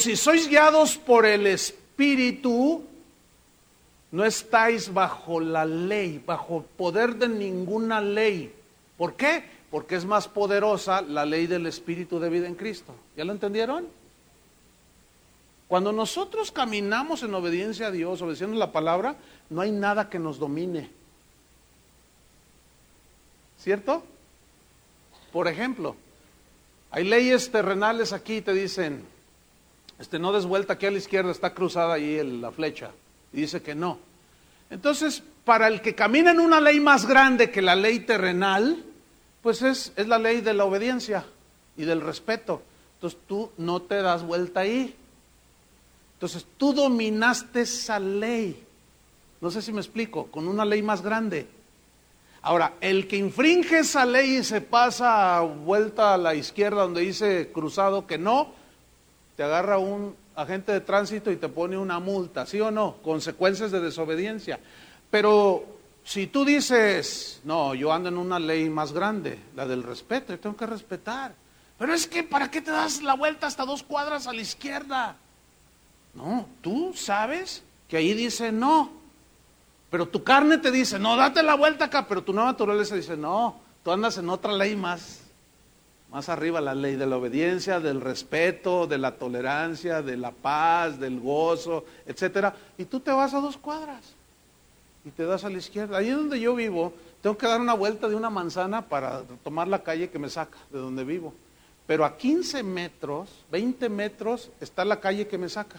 si sois guiados por el Espíritu, no estáis bajo la ley, bajo poder de ninguna ley. ¿Por qué? Porque es más poderosa la ley del Espíritu de vida en Cristo. ¿Ya lo entendieron? Cuando nosotros caminamos en obediencia a Dios, obedeciendo la palabra, no hay nada que nos domine. ¿Cierto? Por ejemplo, hay leyes terrenales aquí, te dicen, no des vuelta aquí a la izquierda, está cruzada ahí la flecha. Y dice que no. Entonces, para el que camina en una ley más grande que la ley terrenal, pues es la ley de la obediencia y del respeto. Entonces tú no te das vuelta ahí. Entonces tú dominaste esa ley. No sé si me explico, con una ley más grande. Ahora, el que infringe esa ley y se pasa vuelta a la izquierda donde dice cruzado que no, te agarra un agente de tránsito y te pone una multa, ¿sí o no? Consecuencias de desobediencia. Pero si tú dices, no, yo ando en una ley más grande, la del respeto, yo tengo que respetar. Pero es que, ¿para qué te das la vuelta hasta 2 cuadras a la izquierda? No, tú sabes que ahí dice no. Pero tu carne te dice, no, date la vuelta acá, pero tu nueva naturaleza dice, no, tú andas en otra ley más arriba, la ley de la obediencia, del respeto, de la tolerancia, de la paz, del gozo, etcétera. Y tú te vas a 2 cuadras y te das a la izquierda. Ahí donde yo vivo, tengo que dar una vuelta de una manzana para tomar la calle que me saca de donde vivo. Pero a 15 metros, 20 metros, está la calle que me saca.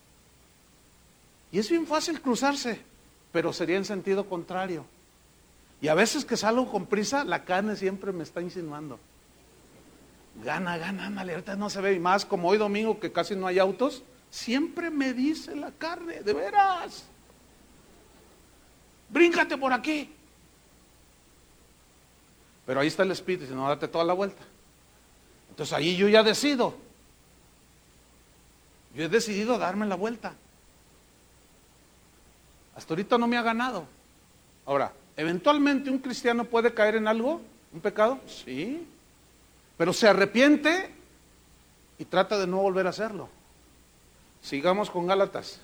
Y es bien fácil cruzarse, pero sería en sentido contrario. Y a veces que salgo con prisa, la carne siempre me está insinuando. Gana, ándale, ahorita no se ve. Y más como hoy domingo que casi no hay autos, siempre me dice la carne, de veras. Bríncate por aquí. Pero ahí está el Espíritu, dice, no, date toda la vuelta. Entonces ahí yo ya decido. Yo he decidido darme la vuelta. Hasta ahorita no me ha ganado. Ahora, ¿eventualmente un cristiano puede caer en algo? ¿Un pecado? Sí. Pero se arrepiente y trata de no volver a hacerlo. Sigamos con Gálatas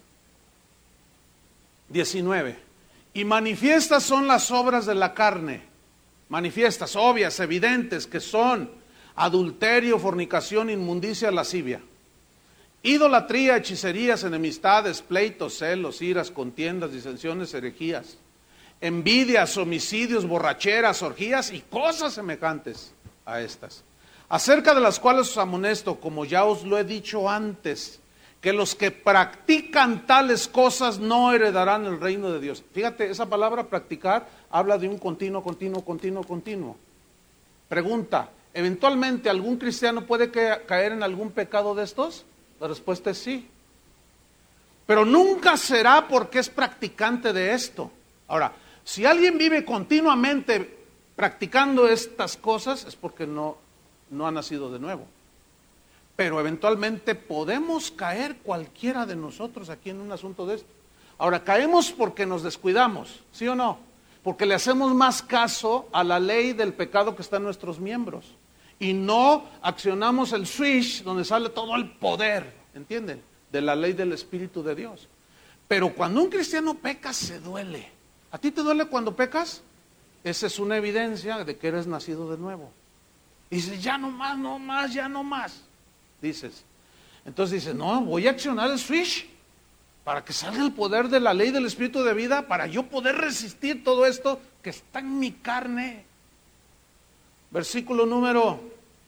19. Y manifiestas son las obras de la carne. Manifiestas, obvias, evidentes, que son adulterio, fornicación, inmundicia, lascivia. Idolatría, hechicerías, enemistades, pleitos, celos, iras, contiendas, disensiones, herejías, envidias, homicidios, borracheras, orgías y cosas semejantes a estas, acerca de las cuales os amonesto, como ya os lo he dicho antes, que los que practican tales cosas no heredarán el reino de Dios. Fíjate, esa palabra practicar habla de un continuo. Pregunta, ¿eventualmente algún cristiano puede caer en algún pecado de estos? La respuesta es sí. Pero nunca será porque es practicante de esto. Ahora, si alguien vive continuamente practicando estas cosas, es porque no ha nacido de nuevo. Pero eventualmente podemos caer cualquiera de nosotros aquí en un asunto de esto. Ahora, caemos porque nos descuidamos, ¿sí o no? Porque le hacemos más caso a la ley del pecado que está en nuestros miembros. Y no accionamos el switch donde sale todo el poder, ¿entienden? De la ley del Espíritu de Dios. Pero cuando un cristiano peca, se duele. ¿A ti te duele cuando pecas? Esa es una evidencia de que eres nacido de nuevo. Y dices, ya no más. Dices. Entonces dices, no, voy a accionar el switch para que salga el poder de la ley del Espíritu de vida, para yo poder resistir todo esto que está en mi carne. Versículo número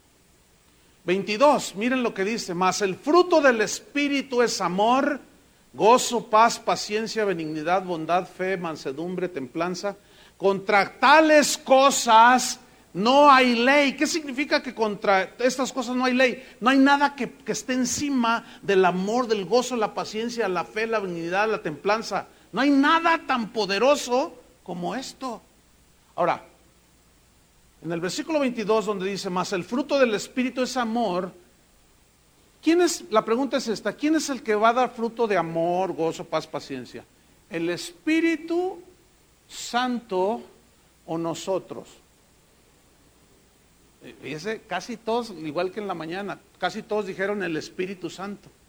22, miren lo que dice, mas el fruto del Espíritu es amor, gozo, paz, paciencia, benignidad, bondad, fe, mansedumbre, templanza. Contra tales cosas no hay ley. ¿Qué significa que contra estas cosas no hay ley? No hay nada que esté encima del amor, del gozo, la paciencia, la fe, la benignidad, la templanza. No hay nada tan poderoso como esto. Ahora, en el versículo 22 donde dice, mas el fruto del Espíritu es amor, la pregunta es esta, ¿quién es el que va a dar fruto de amor, gozo, paz, paciencia? ¿El Espíritu Santo o nosotros? Fíjese, casi todos, igual que en la mañana, casi todos dijeron el Espíritu Santo.